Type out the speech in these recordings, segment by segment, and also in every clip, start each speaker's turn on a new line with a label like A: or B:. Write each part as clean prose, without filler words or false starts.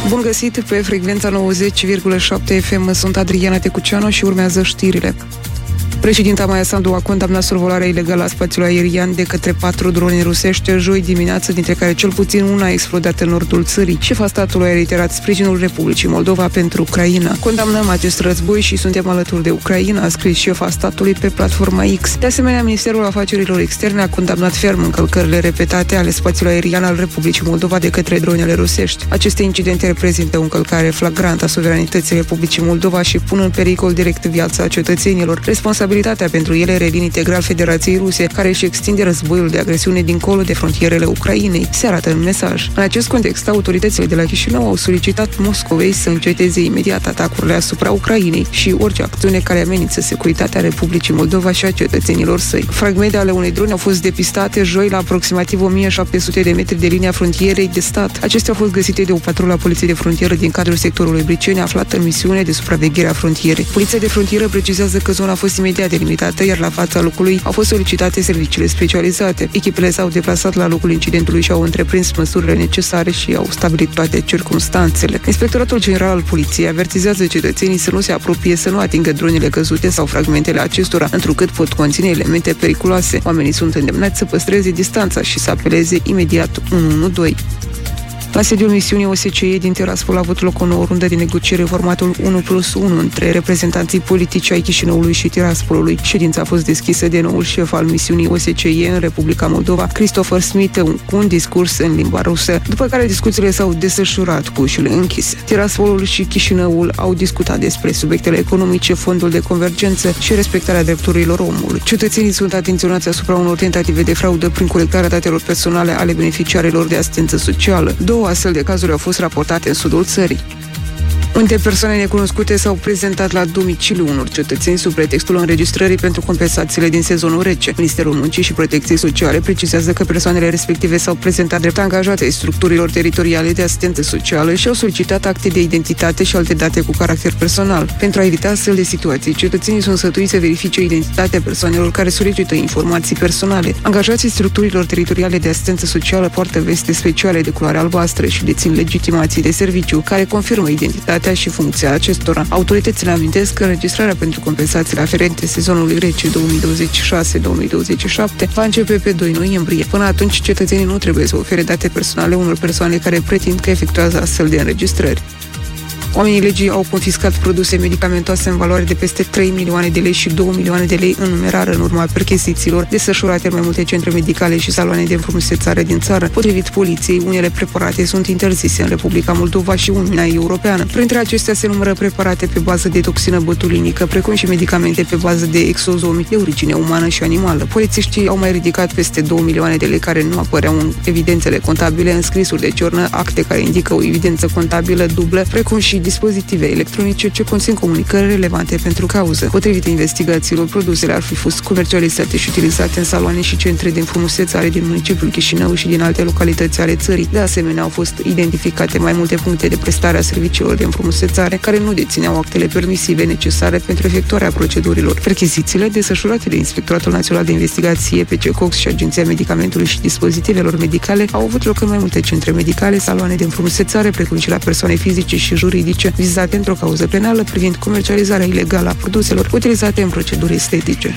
A: Bun găsit pe frecvența 90,7 FM, sunt Adriana Tecuceanu și urmează știrile. Președinta Maia Sandu a condamnat survolarea ilegală a spațiului aerian de către 4 drone rusești joi dimineață, dintre care cel puțin una a explodat în nordul țării. Șefa statului a reiterat sprijinul Republicii Moldova pentru Ucraina. Condamnăm acest război și suntem alături de Ucraina, a scris șefa statului pe platforma X. De asemenea, Ministerul Afacerilor Externe a condamnat ferm încălcările repetate ale spațiului aerian al Republicii Moldova de către dronele rusești. Aceste incidente reprezintă o încălcare flagrantă a suveranității Republicii Moldova și pun în pericol direct viața cetățenilor. Responsabilitatea pentru ele revine integral Federației Ruse, care își extinde războiul de agresiune dincolo de frontierele Ucrainei, se arată în mesaj. În acest context, autoritățile de la Chișinău au solicitat Moscovei să înceteze imediat atacurile asupra Ucrainei și orice acțiune care amenință securitatea Republicii Moldova și a cetățenilor săi. Fragmente ale unei drone au fost depistate joi la aproximativ 1700 de metri de linia frontierei de stat. Acestea au fost găsite de o patrulă a Poliției de Frontieră din cadrul sectorului Briceni, aflată în misiune de supraveghere a frontierei. Poliția de Frontieră precizează că zona a fost imediat delimitată, iar la fața locului au fost solicitate serviciile specializate. Echipele s-au deplasat la locul incidentului și au întreprins măsurile necesare și au stabilit toate circumstanțele. Inspectoratul General al Poliției avertizează cetățenii să nu se apropie, să nu atingă dronele căzute sau fragmentele acestora, întrucât pot conține elemente periculoase. Oamenii sunt îndemnați să păstreze distanța și să apeleze imediat 112. La sediul misiunii OSCE din Tiraspol a avut loc o nouă rundă de negociere, formatul 1+1 între reprezentanții politici ai Chișinăului și Tiraspolului. Ședința a fost deschisă de noul șef al misiunii OSCE în Republica Moldova, Christopher Smith, cu un discurs în limba rusă, după care discuțiile s-au desfășurat cu ușile închise. Tiraspolul și Chișinăul au discutat despre subiectele economice, fondul de convergență și respectarea drepturilor omului. Cetățenii sunt atenționați asupra unor tentative de fraudă prin colectarea datelor personale ale beneficiarilor de asistență socială. Două astfel de cazuri au fost raportate în sudul țării, unde persoane necunoscute s-au prezentat la domiciliu unor cetățeni sub pretextul înregistrării pentru compensațiile din sezonul rece. Ministerul Muncii și Protecției Sociale precizează că persoanele respective s-au prezentat drept angajate ai structurilor teritoriale de asistență socială și au solicitat acte de identitate și alte date cu caracter personal. Pentru a evita astfel de situații, cetățenii sunt sfătuiți să verifice identitatea persoanelor care solicită informații personale. Angajații structurilor teritoriale de asistență socială poartă veste speciale de culoare albastră și dețin legitimații de serviciu care confirmă identitatea și funcția acestora. Autoritățile amintesc că înregistrarea pentru compensațiile aferente sezonului rece 2026-2027 va începe pe 2 noiembrie. Până atunci, cetățenii nu trebuie să ofere date personale unor persoane care pretind că efectuează astfel de înregistrări. Oamenii legii au confiscat produse medicamentoase în valoare de peste 3 milioane de lei și 2 milioane de lei în numerar în urma perchezițiilor desfășurate în mai multe centre medicale și saloane de înfrumusețare din țară. Potrivit poliției, unele preparate sunt interzise în Republica Moldova și Uniunea Europeană. Printre acestea se numără preparate pe bază de toxină botulinică, precum și medicamente pe bază de exozomi de origine umană și animală. Polițiștii au mai ridicat peste 2 milioane de lei care nu apăreau în evidențele contabile, în scrisuri de ciornă, acte care indică o evidență contabilă dublă, precum și dispozitive electronice ce conțin comunicări relevante pentru cauză. Potrivit investigațiilor, produsele ar fi fost comercializate și utilizate în saloane și centre de înfrumusețare din municipiul Chișinău și din alte localități ale țării. De asemenea, au fost identificate mai multe puncte de prestare a serviciilor de înfrumusețare care nu dețineau actele permisive necesare pentru efectuarea procedurilor. Perchezițiile desfășurate de Inspectoratul Național de Investigație, PCCOX și Agenția Medicamentului și Dispozitivelor Medicale au avut loc în mai multe centre medicale, saloane de înfrumusețare, precum și la persoane fizice și juridice vizate într-o cauză penală privind comercializarea ilegală a produselor utilizate în proceduri estetice.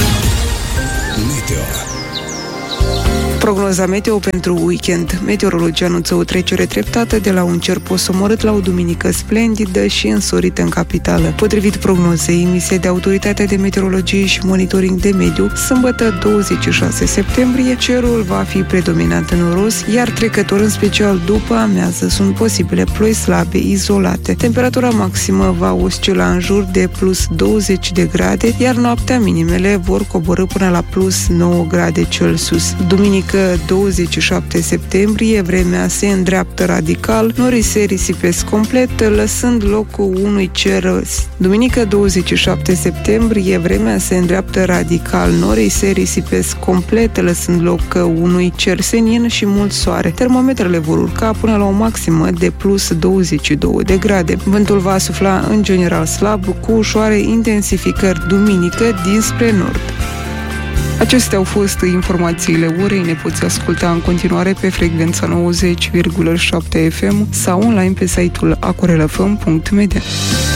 A: Prognoza meteo pentru weekend. Meteorologii anunță o trecere treptată de la un cer posomorât la o duminică splendidă și însorită în capitală. Potrivit prognozei emise de Autoritatea de Meteorologie și Monitoring de Mediu, sâmbătă 26 septembrie, cerul va fi predominant în noros, iar trecător, în special după amiază, sunt posibile ploi slabe, izolate. Temperatura maximă va oscila în jur de plus 20 de grade, iar noaptea minimele vor coborî până la plus 9 grade Celsius. Duminică 27 septembrie, vremea se îndreaptă radical, norii se risipesc complet, lăsând locul unui cer. Duminică 27 septembrie, vremea se îndreaptă radical, norii se risipesc complet, lăsând loc unui cer senin și mult soare. Termometrele vor urca până la o maximă de plus 22 de grade. Vântul va sufla în general slab, cu ușoare intensificări duminică dinspre nord. Acestea au fost informațiile orei. Ne poți asculta în continuare pe frecvența 90,7 FM sau online pe site-ul acorelafm.media.